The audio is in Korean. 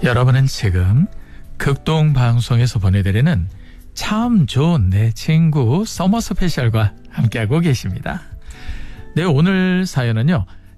여러분은 지금 극동방송에서 보내드리는 참 좋은 내 친구 서머 스페셜과 함께하고 계십니다. 네, 오늘 사연은요,